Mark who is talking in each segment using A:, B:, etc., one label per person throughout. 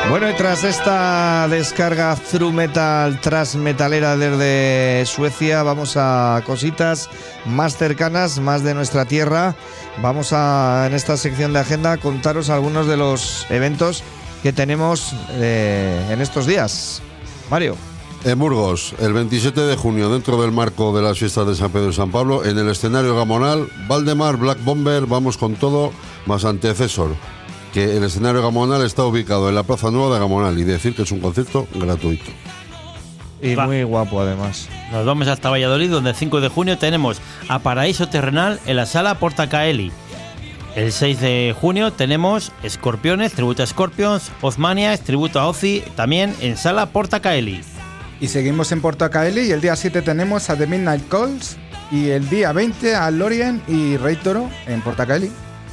A: Bueno, y tras esta descarga thru metal, tras metalera desde Suecia, vamos a cositas más cercanas, más de nuestra tierra. Vamos a, en esta sección de agenda, contaros algunos de los eventos que tenemos en estos días. Mario.
B: En Burgos, el 27 de junio, dentro del marco de las fiestas de San Pedro y San Pablo, en el escenario Gamonal, Valdemar, Black Bomber, Vamos con todo, más Antecesor, que el escenario Gamonal está ubicado en la Plaza Nueva de Gamonal, y decir que es un concierto gratuito.
A: Y muy guapo, además.
C: Nos vamos hasta Valladolid, donde el 5 de junio tenemos a Paraíso Terrenal en la sala Portacaeli. El 6 de junio tenemos Escorpiones, tributo a Scorpions, Ozmaniacs, tributo a Ozzy, también en sala Portacaeli.
D: Y seguimos en Portacaeli, y el día 7 tenemos a The Midnight Calls, y el día 20 a Lorien y Rey Toro en Portacaeli.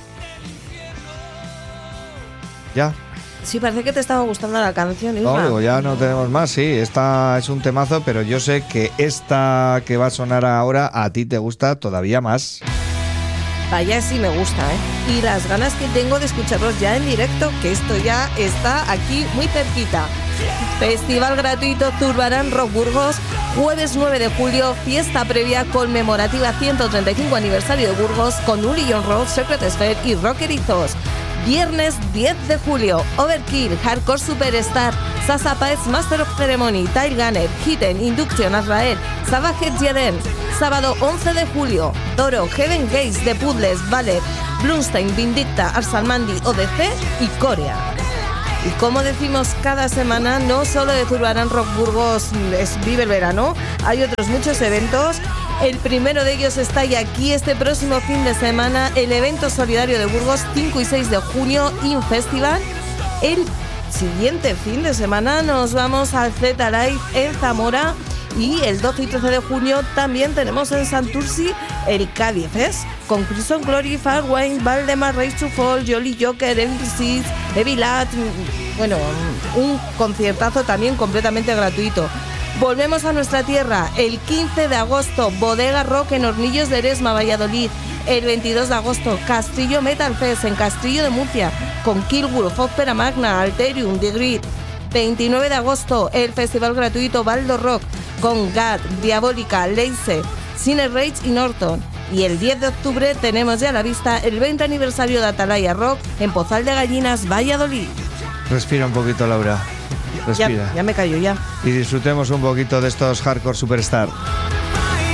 A: ¿Ya?
E: Sí, parece que te estaba gustando la canción, Isma.
A: No, digo, ya no tenemos más, sí, esta es un temazo, pero yo sé que esta que va a sonar ahora a ti te gusta todavía más.
E: Vaya, sí me gusta, ¿eh? Y las ganas que tengo de escucharlos ya en directo, que esto ya está aquí muy cerquita. Festival gratuito Zurbarán Rock Burgos, jueves 9 de julio, fiesta previa conmemorativa 135 aniversario de Burgos con Uli John Road, Secret Sphere y Rockerizos. Viernes 10 de julio, Overkill, Hardcore Superstar, Sasa Paez, Master of Ceremony, Tile Gunner, Hidden, Induction, Azrael, Savage Jeden. Sábado 11 de julio, Toro, Heaven Gates, The Puzzles, Valer, Blumstein, Vindicta, Arsalmandi, ODC y Corea. Y como decimos cada semana, no solo de Zurbarán Rock Burgos vive el verano, hay otros muchos eventos. El primero de ellos está ya aquí este próximo fin de semana, el evento solidario de Burgos, 5 y 6 de junio, In Festival. El siguiente fin de semana nos vamos al Z-Live en Zamora, y el 12 y 13 de junio también tenemos en Santurci el Cádiz Fest, con Crimson Glory, Farwine, Valdemar, Race to Fall, Jolly Joker, MVCs, Evilat. Bueno, un conciertazo también completamente gratuito. Volvemos a nuestra tierra, el 15 de agosto, Bodega Rock en Hornillos de Eresma, Valladolid. El 22 de agosto, Castillo Metal Fest en Castillo de Murcia, con Killwolf, Ópera Magna, Alterium, The Grid. 29 de agosto, el festival gratuito Baldo Rock, con Gad, Diabólica, Leice, Cine Rage y Norton. Y el 10 de octubre tenemos ya a la vista el 20 aniversario de Atalaya Rock en Pozal de Gallinas, Valladolid.
A: Respira un poquito, Laura. Respira.
E: Ya me callo ya.
A: Y disfrutemos un poquito de estos Hardcore Superstar.